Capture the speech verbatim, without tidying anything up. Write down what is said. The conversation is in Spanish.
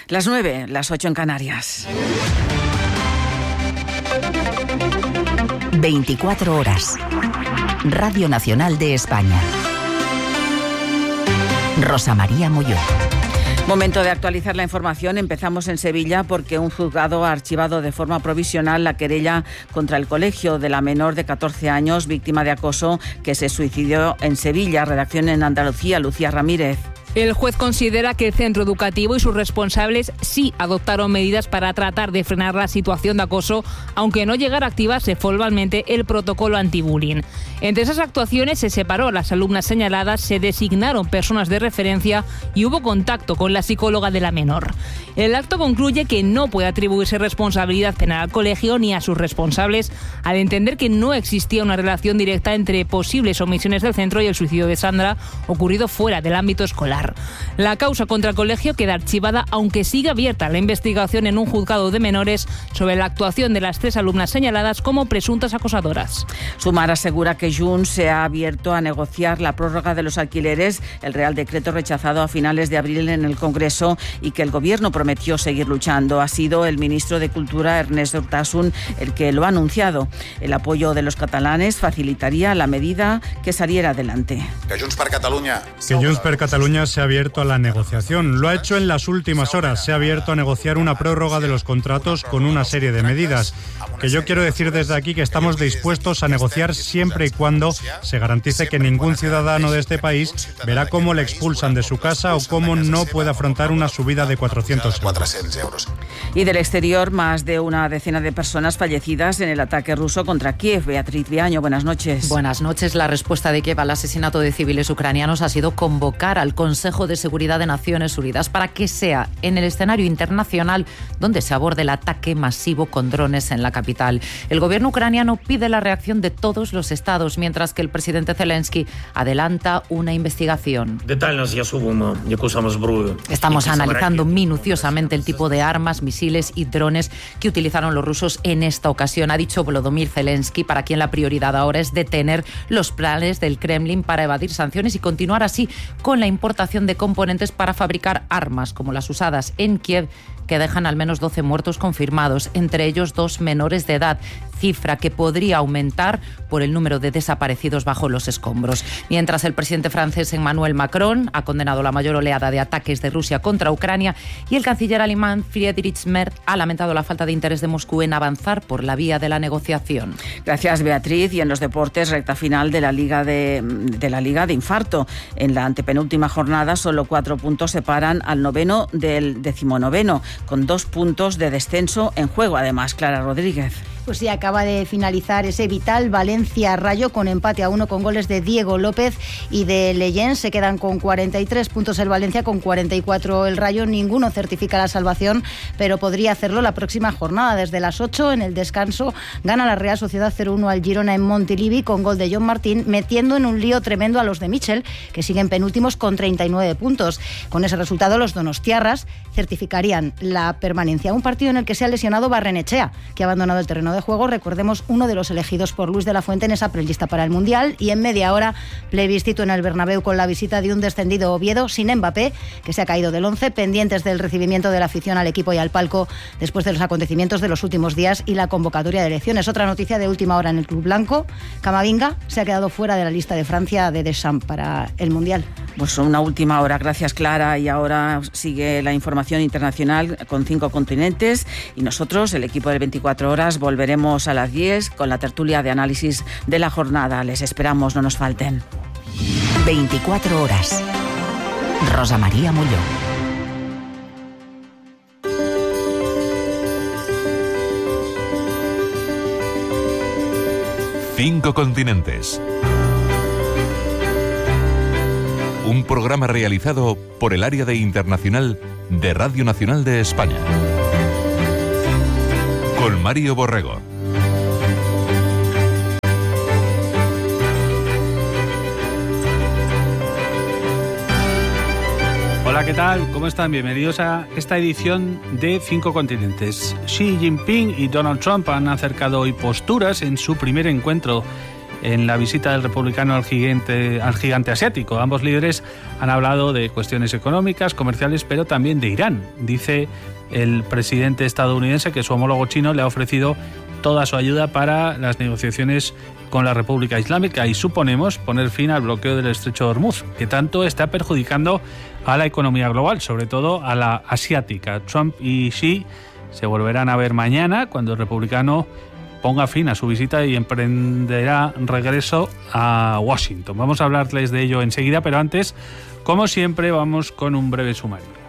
Las nueve, las ocho en Canarias. veinticuatro horas. Radio Nacional de España. Rosa María Molló. Momento de actualizar la información. Empezamos en Sevilla porque un juzgado ha archivado de forma provisional la querella contra el colegio de la menor de catorce años, víctima de acoso, que se suicidó en Sevilla. Redacción en Andalucía, Lucía Ramírez. El juez considera que el centro educativo y sus responsables sí adoptaron medidas para tratar de frenar la situación de acoso, aunque no llegara a activarse formalmente el protocolo antibullying. Entre esas actuaciones se separó a las alumnas señaladas, se designaron personas de referencia y hubo contacto con la psicóloga de la menor. El acto concluye que no puede atribuirse responsabilidad penal al colegio ni a sus responsables, al entender que no existía una relación directa entre posibles omisiones del centro y el suicidio de Sandra, ocurrido fuera del ámbito escolar. La causa contra el colegio queda archivada, aunque sigue abierta la investigación en un juzgado de menores sobre la actuación de las tres alumnas señaladas como presuntas acosadoras. Sumar asegura que Junts se ha abierto a negociar la prórroga de los alquileres, el Real Decreto rechazado a finales de abril en el Congreso, y que el Gobierno prometió seguir luchando. Ha sido el ministro de Cultura, Ernest Urtasun, el que lo ha anunciado. El apoyo de los catalanes facilitaría la medida que saliera adelante. Que Junts per Catalunya. Que Junts per Catalunya se ha abierto a la negociación. Lo ha hecho en las últimas horas. Se ha abierto a negociar una prórroga de los contratos con una serie de medidas. Que yo quiero decir desde aquí que estamos dispuestos a negociar siempre y cuando se garantice que ningún ciudadano de este país verá cómo le expulsan de su casa o cómo no puede afrontar una subida de cuatrocientos euros. Y del exterior, más de una decena de personas fallecidas en el ataque ruso contra Kiev. Beatriz Viaño, buenas noches. Buenas noches. La respuesta de Kiev al asesinato de civiles ucranianos ha sido convocar al Consejo de Seguridad de Naciones Unidas para que sea en el escenario internacional donde se aborde el ataque masivo con drones en la capital. El gobierno ucraniano pide la reacción de todos los estados, mientras que el presidente Zelensky adelanta una investigación. Estamos analizando minuciosamente el tipo de armas, misiles y drones que utilizaron los rusos en esta ocasión, ha dicho Volodymyr Zelensky, para quien la prioridad ahora es detener los planes del Kremlin para evadir sanciones y continuar así con la importación de componentes para fabricar armas como las usadas en Kiev, que dejan al menos doce muertos confirmados, entre ellos dos menores de edad, cifra que podría aumentar por el número de desaparecidos bajo los escombros. Mientras, el presidente francés Emmanuel Macron ha condenado la mayor oleada de ataques de Rusia contra Ucrania y el canciller alemán Friedrich Merz ha lamentado la falta de interés de Moscú en avanzar por la vía de la negociación. Gracias, Beatriz. Y en los deportes, recta final de la Liga de, de la Liga de Infarto. En la antepenúltima jornada, solo cuatro puntos separan al noveno del decimonoveno, con dos puntos de descenso en juego. Además, Clara Rodríguez. Pues sí, acaba de finalizar ese vital Valencia-Rayo con empate a uno con goles de Diego López y de Leyen. Se quedan con cuarenta y tres puntos el Valencia, con cuarenta y cuatro el Rayo. Ninguno certifica la salvación, pero podría hacerlo la próxima jornada. Desde las ocho, en el descanso, gana la Real Sociedad cero uno al Girona en Montilivi con gol de John Martín, metiendo en un lío tremendo a los de Michel, que siguen penúltimos con treinta y nueve puntos. Con ese resultado, los donostiarras certificarían la permanencia. Un partido en el que se ha lesionado Barrenechea, que ha abandonado el terreno de juego. Recordemos, uno de los elegidos por Luis de la Fuente en esa prelista para el Mundial. Y en media hora, plebiscito en el Bernabéu con la visita de un descendido Oviedo sin Mbappé, que se ha caído del once, pendientes del recibimiento de la afición al equipo y al palco después de los acontecimientos de los últimos días y la convocatoria de elecciones. Otra noticia de última hora en el Club Blanco: Camavinga se ha quedado fuera de la lista de Francia de Deschamps para el Mundial. Pues una última hora. Gracias, Clara. Y ahora sigue la información internacional con cinco continentes, y nosotros, el equipo de veinticuatro horas, volveremos a las diez con la tertulia de análisis de la jornada. Les esperamos, no nos falten. veinticuatro horas. Rosa María Molló. Cinco continentes. Un programa realizado por el Área de Internacional de Radio Nacional de España. Con Mario Borrego. Hola, ¿qué tal? ¿Cómo están? Bienvenidos a esta edición de Cinco Continentes. Xi Jinping y Donald Trump han acercado hoy posturas en su primer encuentro en la visita del republicano al gigante, al gigante asiático. Ambos líderes han hablado de cuestiones económicas, comerciales, pero también de Irán. Dice el presidente estadounidense que su homólogo chino le ha ofrecido toda su ayuda para las negociaciones con la República Islámica y suponemos poner fin al bloqueo del estrecho de Hormuz, que tanto está perjudicando a la economía global, sobre todo a la asiática. Trump y Xi se volverán a ver mañana cuando el republicano ponga fin a su visita y emprenderá regreso a Washington. Vamos a hablarles de ello enseguida, pero antes, como siempre, vamos con un breve sumario.